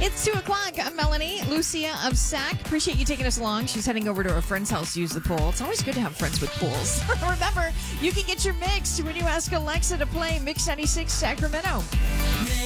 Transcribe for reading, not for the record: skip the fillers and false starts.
It's 2 o'clock. I'm Melanie. Lucia of SAC. Appreciate you taking us along. She's heading over to a friend's house to use the pool. It's always good to have friends with pools. Remember, you can get your mix when you ask Alexa to play Mix 96 Sacramento.